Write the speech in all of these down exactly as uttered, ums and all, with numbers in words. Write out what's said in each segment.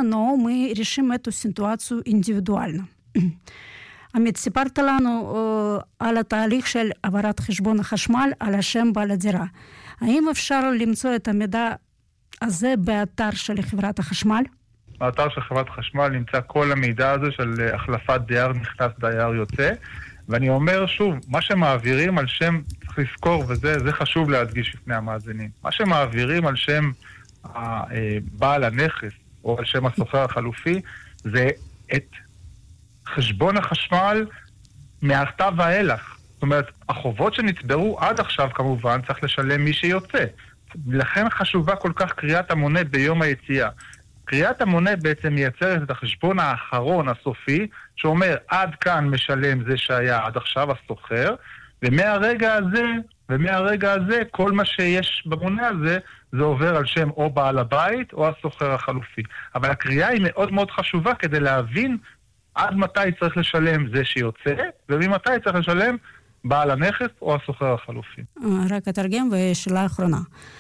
но мы решим эту ситуацию индивидуально. עמית, סיפרת לנו uh, על התהליך של העברת חשבון החשמל על השם בעל הדירה. האם אפשר למצוא את המידע הזה באתר של חברת החשמל? באתר של חברת החשמל נמצא כל המידע הזה של החלפת דייר נכנס דייר יוצא, ואני אומר שוב, מה שמעבירים על שם, צריך לזכור, וזה זה חשוב להדגיש לפני המאזינים, מה שמעבירים על שם בעל הנכס או על שם הסוחר החלופי, זה את חשבון החשמל מעתה ואילך. זאת אומרת, החובות שנצברו עד עכשיו כמובן צריך לשלם מי שיוצא. לכן חשובה כל כך קריאת המונה ביום היציאה. קריאת המונה בעצם מייצרת את החשבון האחרון, הסופי, שאומר עד כאן משלם זה שהיה עד עכשיו הסוחר, ומהרגע הזה, ומהרגע הזה כל מה שיש במונה הזה, זה עובר על שם או בעל הבית או הסוחר החלופי. אבל הקריאה היא מאוד מאוד חשובה כדי להבין עד מתי צריך לשלם זה שיוצא, וממתי צריך לשלם בעל הנכס או הסוחר החלופי. רק אתרגם ושאלה אחרונה.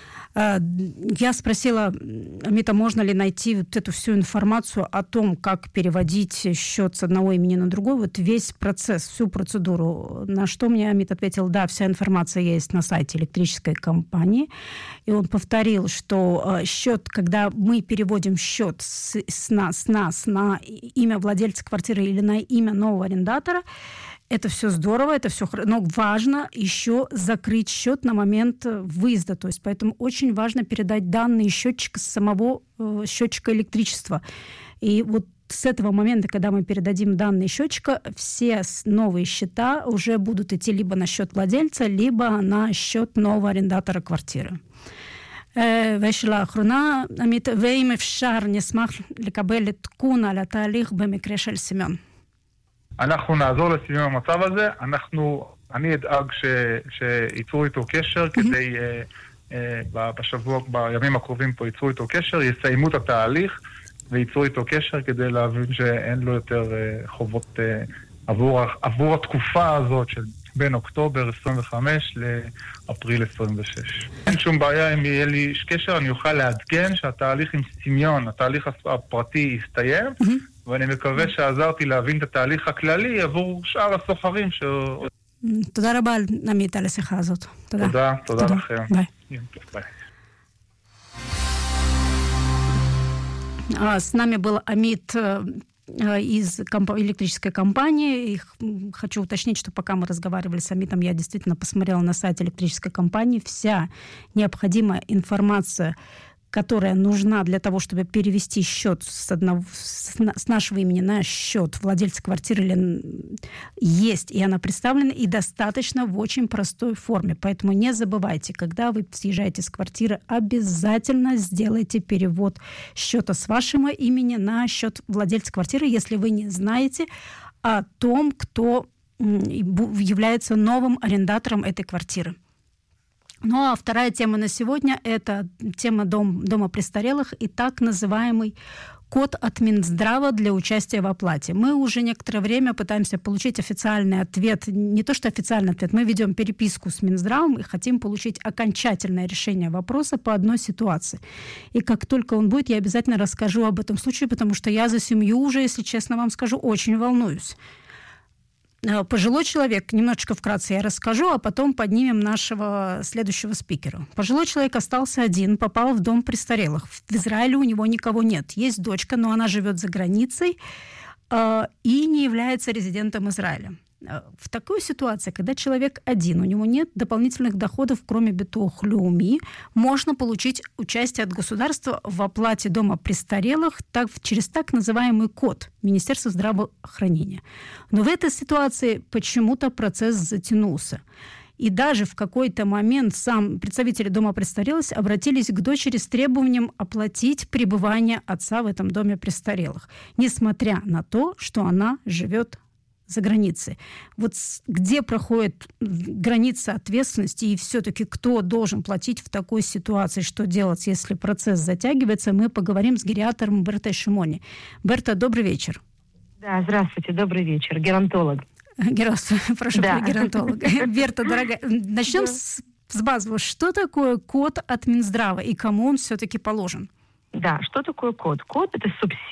Я спросила Амита, можно ли найти вот эту всю информацию о том, как переводить счет с одного имени на другой, вот весь процесс, всю процедуру. На что мне Амит ответил, да, вся информация есть на сайте электрической компании. И он повторил, что счет, когда мы переводим счет с, с, нас, с нас на имя владельца квартиры или на имя нового арендатора, это все здорово, это все хорошо, но важно еще закрыть счет на момент выезда. То есть поэтому очень важно передать данные счетчика с самого э, счетчика электричества. И вот с этого момента, когда мы передадим данные счетчика, все новые счета уже будут идти либо на счет владельца, либо на счет нового арендатора квартиры. ושאלה האחרונה, עמית, ואם אפשר נשמח לקבל עדכון על התהליך במקרה של סימון. אנחנו נעזור לסיום המצב הזה, אנחנו, אני אדאג ש, שיצרו איתו קשר כדי, אה, אה, בשבוע, בימים הקרובים פה יצרו איתו קשר, יסיימו את התהליך ויצרו איתו קשר כדי להבין שאין לו יותר אה, חובות אה, עבור, עבור התקופה הזאת של בין אוקטובר עשרים וחמש לאפריל עשרים ושש. אין שום בעיה אם יהיה לי קשר, אני אוכל לעדכן שהתהליך עם סימיון, התהליך הפרטי יסתיים, ואני מקווה שעזרתי להבין את התהליך הכללי עבור שאר הסוחרים ש... תודה רבה, עמית, על השיחה הזאת. תודה. תודה, תודה לכם. ביי. ביי. С нами был Амит из электрической компании. И хочу уточнить, что пока мы разговаривали с Амитом, я действительно посмотрела на сайт электрической компании. Вся необходимая информация, которая нужна для того, чтобы перевести счет с, одного, с, с нашего имени на счет владельца квартиры, есть, и она представлена, и достаточно в очень простой форме. Поэтому не забывайте, когда вы съезжаете с квартиры, обязательно сделайте перевод счета с вашего имени на счет владельца квартиры, если вы не знаете о том, кто является новым арендатором этой квартиры. Ну а вторая тема на сегодня – это тема дом, дома престарелых и так называемый код от Минздрава для участия в оплате. Мы уже некоторое время пытаемся получить официальный ответ, не то что официальный ответ, мы ведем переписку с Минздравом и хотим получить окончательное решение вопроса по одной ситуации. И как только он будет, я обязательно расскажу об этом случае, потому что я за семью уже, если честно вам скажу, очень волнуюсь. Пожилой человек, немножечко вкратце я расскажу, а потом поднимем нашего следующего спикера. Пожилой человек остался один, попал в дом престарелых. В Израиле у него никого нет. Есть дочка, но она живет за границей э, и не является резидентом Израиля. В такой ситуации, когда человек один, у него нет дополнительных доходов, кроме битуах леуми, можно получить участие от государства в оплате дома престарелых так, через так называемый код Министерства здравоохранения. Но в этой ситуации почему-то процесс затянулся. И даже в какой-то момент сам представители дома престарелых обратились к дочери с требованием оплатить пребывание отца в этом доме престарелых, несмотря на то, что она живет за границей. Вот где проходит граница ответственности и все-таки кто должен платить в такой ситуации, что делать, если процесс затягивается, мы поговорим с гериатром Бертой Шимони. Берта, добрый вечер. Да, здравствуйте, добрый вечер, геронтолог. Герос, прошу, да. геронтолог. Берта, дорогая, начнем да. с, с базового. Что такое код от Минздрава и кому он все-таки положен? Да, что такое код? Код – это субсидия.